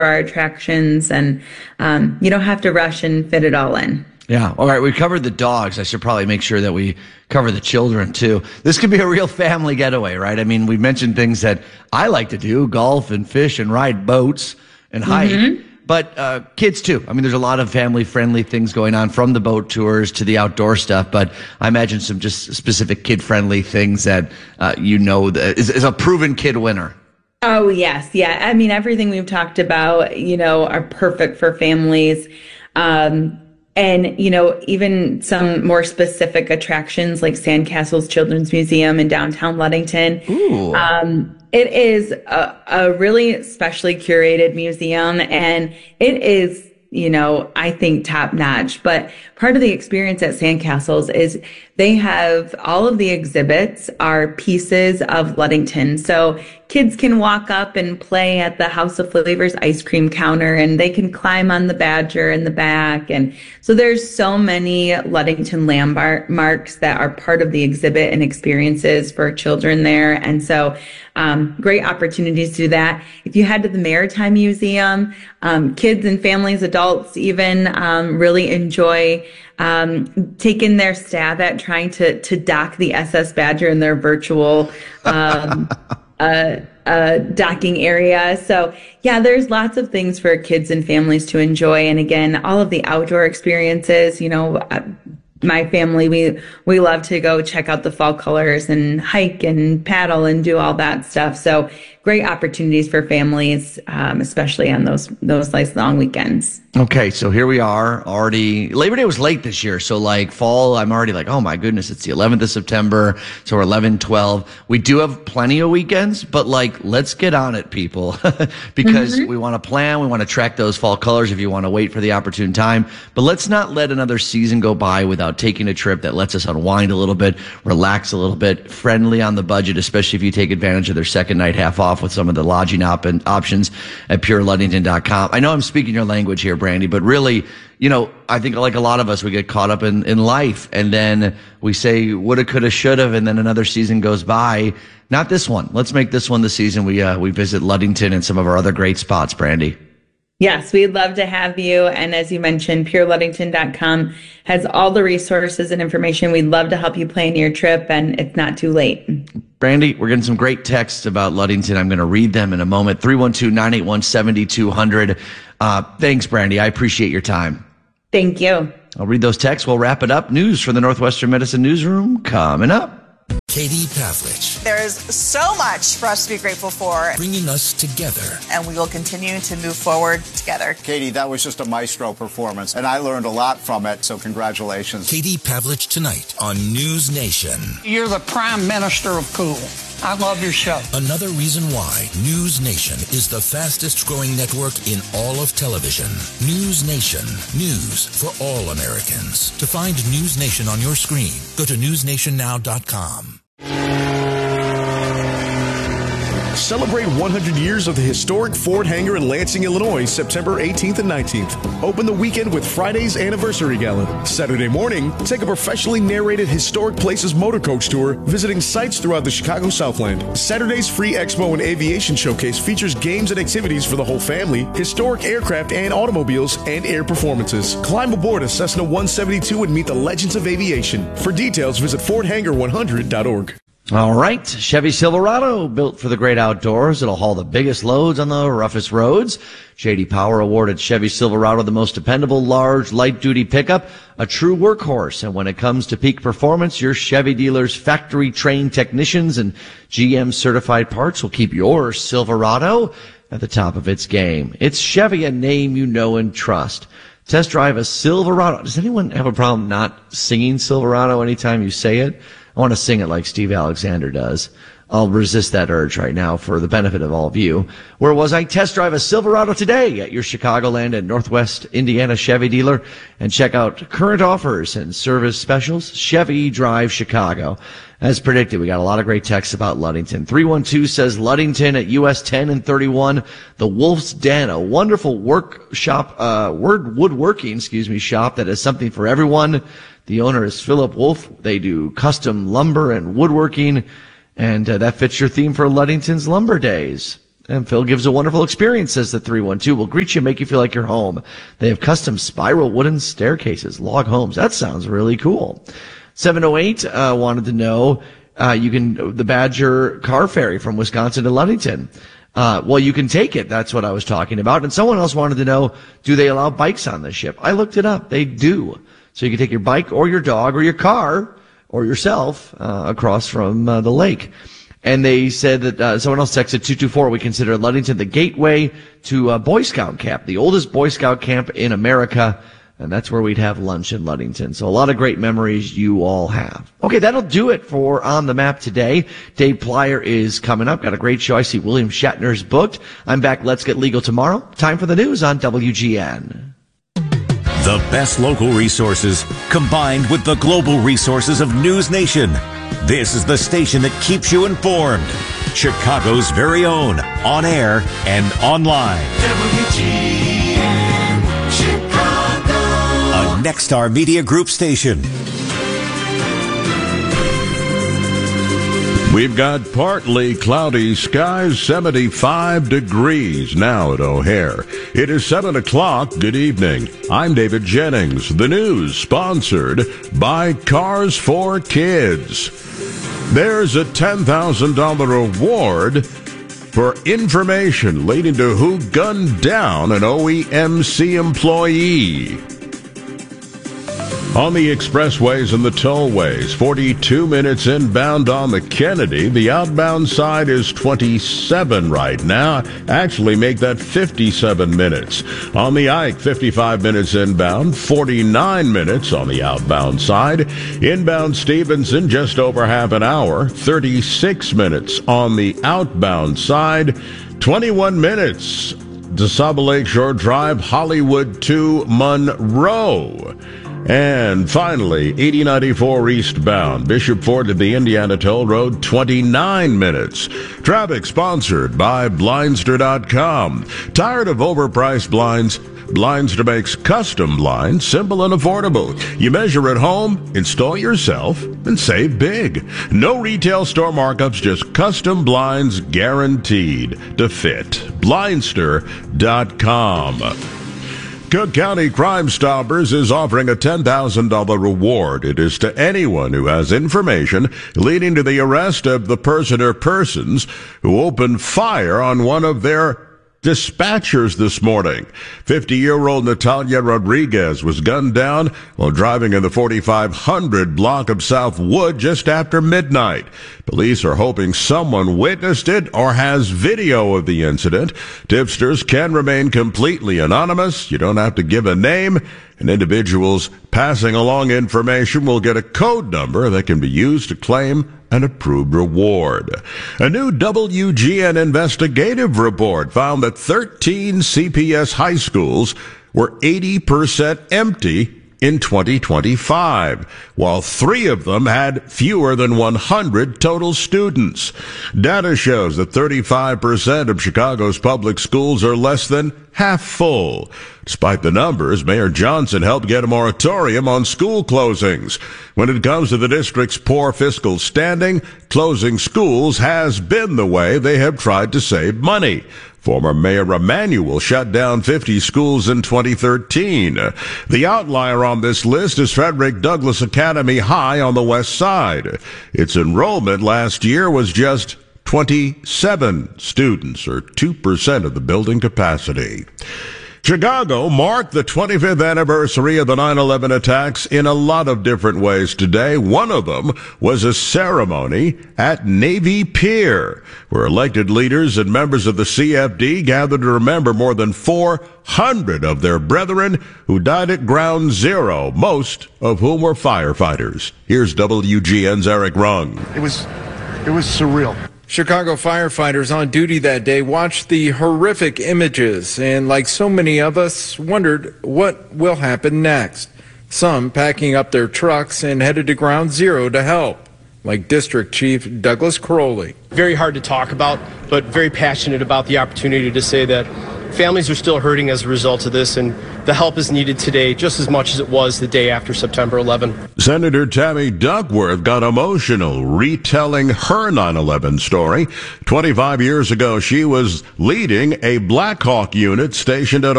our attractions, and you don't have to rush and fit it all in. Yeah. All right. We covered the dogs. I should probably make sure that we cover the children too. This could be a real family getaway, right? I mean, we mentioned things that I like to do, golf and fish and ride boats and hike, but kids too. I mean, there's a lot of family friendly things going on, from the boat tours to the outdoor stuff, but I imagine some just specific kid friendly things that, is a proven kid winner. Oh, yes. Yeah. I mean, everything we've talked about, are perfect for families. And, even some more specific attractions like Sandcastles Children's Museum in downtown Ludington. Ooh. It is a really specially curated museum, and it is, I think top notch. But part of the experience at Sandcastles is they have all of the exhibits are pieces of Ludington. So kids can walk up and play at the House of Flavors ice cream counter, and they can climb on the Badger in the back. And so there's so many Ludington landmarks that are part of the exhibit and experiences for children there. And so great opportunities to do that. If you head to the Maritime Museum, kids and families, adults even, really enjoy taking their stab at trying to dock the SS Badger in their virtual docking area. So yeah, there's lots of things for kids and families to enjoy. And again, all of the outdoor experiences, my family, we love to go check out the fall colors and hike and paddle and do all that stuff. So great opportunities for families, especially on those nice long weekends. Okay, so here we are already. Labor Day was late this year, so like fall, I'm already like, oh my goodness, it's the 11th of September, so we're 11, 12. We do have plenty of weekends, but like, let's get on it, people, because we want to plan, we want to track those fall colors if you want to wait for the opportune time, but let's not let another season go by without taking a trip that lets us unwind a little bit, relax a little bit, friendly on the budget, especially if you take advantage of their second night half off with some of the lodging options at pureludington.com. I know I'm speaking your language here, Brandy, but really, I think like a lot of us, we get caught up in life, and then we say woulda, coulda, shoulda, and then another season goes by. Not this one. Let's make this one the season we visit Ludington and some of our other great spots, Brandy. Yes, we'd love to have you. And as you mentioned, pureludington.com has all the resources and information. We'd love to help you plan your trip, and it's not too late. Brandy, we're getting some great texts about Ludington. I'm going to read them in a moment. 312-981-7200. Thanks, Brandy. I appreciate your time. Thank you. I'll read those texts. We'll wrap it up. News from the Northwestern Medicine Newsroom coming up. Katie Pavlich. There's so much for us to be grateful for. Bringing us together. And we will continue to move forward together. Katie, that was just a maestro performance, and I learned a lot from it, so congratulations. Katie Pavlich tonight on News Nation. You're the prime minister of cool. I love your show. Another reason why News Nation is the fastest growing network in all of television. News Nation. News for all Americans. To find News Nation on your screen, go to newsnationnow.com. Celebrate 100 years of the historic Ford hangar in Lansing, Illinois, September 18th and 19th. Open the weekend with Friday's Anniversary Gala. Saturday morning, take a professionally narrated Historic Places motor coach tour, visiting sites throughout the Chicago Southland. Saturday's free Expo and Aviation Showcase features games and activities for the whole family, historic aircraft and automobiles, and air performances. Climb aboard a Cessna 172 and meet the legends of aviation. For details, visit FordHangar100.org. All right. Chevy Silverado, built for the great outdoors. It'll haul the biggest loads on the roughest roads. J.D. Power awarded Chevy Silverado the most dependable, large, light-duty pickup, a true workhorse. And when it comes to peak performance, your Chevy dealer's factory-trained technicians and GM-certified parts will keep your Silverado at the top of its game. It's Chevy, a name you know and trust. Test drive a Silverado. Does anyone have a problem not singing Silverado anytime you say it? I want to sing it like Steve Alexander does. I'll resist that urge right now for the benefit of all of you. Where was I? Test drive a Silverado today at your Chicagoland and Northwest Indiana Chevy dealer and check out current offers and service specials. Chevy Drive Chicago. As predicted, we got a lot of great texts about Ludington. 312 says Ludington at US 10 and 31. The Wolf's Den, a wonderful woodworking shop that has something for everyone. The owner is Philip Wolf. They do custom lumber and woodworking, and that fits your theme for Ludington's Lumber Days. And Phil gives a wonderful experience, says the 312. We'll greet you, make you feel like you're home. They have custom spiral wooden staircases, log homes. That sounds really cool. 708 wanted to know, the Badger car ferry from Wisconsin to Ludington. Well, you can take it. That's what I was talking about. And someone else wanted to know, do they allow bikes on the ship? I looked it up. They do. So you can take your bike or your dog or your car or yourself across from the lake. And they said that someone else texted 224, we consider Ludington the gateway to Boy Scout camp, the oldest Boy Scout camp in America. And that's where we'd have lunch in Ludington. So a lot of great memories you all have. Okay, that'll do it for On the Map today. Dave Plyer is coming up. Got a great show. I see William Shatner's booked. I'm back. Let's Get Legal tomorrow. Time for the news on WGN. The best local resources combined with the global resources of News Nation. This is the station that keeps you informed. Chicago's very own, on air and online. WGN Chicago. A Nexstar Media Group station. We've got partly cloudy skies, 75 degrees now at O'Hare. It is 7 o'clock. Good evening. I'm David Jennings. The news sponsored by Cars for Kids. There's a $10,000 reward for information leading to who gunned down an OEMC employee. On the expressways and the tollways, 42 minutes inbound on the Kennedy. The outbound side is 27 right now. Actually, make that 57 minutes. On the Ike, 55 minutes inbound, 49 minutes on the outbound side. Inbound Stevenson, just over half an hour, 36 minutes on the outbound side. 21 minutes to Saba Lakeshore Drive, Hollywood to Monroe. And finally, 8094 eastbound, Bishop Ford to the Indiana Toll Road, 29 minutes. Traffic sponsored by Blindster.com. Tired of overpriced blinds? Blindster makes custom blinds simple and affordable. You measure at home, install yourself, and save big. No retail store markups, just custom blinds guaranteed to fit. Blindster.com. Cook County Crime Stoppers is offering a $10,000 reward. It is to anyone who has information leading to the arrest of the person or persons who opened fire on one of their dispatchers this morning. 50-year-old Natalia Rodriguez was gunned down while driving in the 4500 block of South Wood just after midnight. Police are hoping someone witnessed it or has video of the incident. Tipsters can remain completely anonymous. You don't have to give a name, and individuals passing along information will get a code number that can be used to claim an approved reward. A new WGN investigative report found that 13 CPS high schools were 80% empty in 2025, while 3 of them had fewer than 100 total students. Data shows that 35% of Chicago's public schools are less than half full. Despite the numbers, Mayor Johnson helped get a moratorium on school closings. When it comes to the district's poor fiscal standing, closing schools has been the way they have tried to save money. Former Mayor Emanuel shut down 50 schools in 2013. The outlier on this list is Frederick Douglass Academy High on the west side. Its enrollment last year was just 27 students, or 2% of the building capacity. Chicago marked the 25th anniversary of the 9/11 attacks in a lot of different ways today. One of them was a ceremony at Navy Pier, where elected leaders and members of the CFD gathered to remember more than 400 of their brethren who died at Ground Zero, most of whom were firefighters. Here's WGN's Eric Rung. It was surreal. Chicago firefighters on duty that day watched the horrific images and, like so many of us, wondered what will happen next. Some packing up their trucks and headed to Ground Zero to help, like District Chief Douglas Crowley. Very hard to talk about, but very passionate about the opportunity to say that families are still hurting as a result of this, and the help is needed today just as much as it was the day after September 11. Senator Tammy Duckworth got emotional retelling her 9/11 story. 25 years ago, she was leading a Black Hawk unit stationed at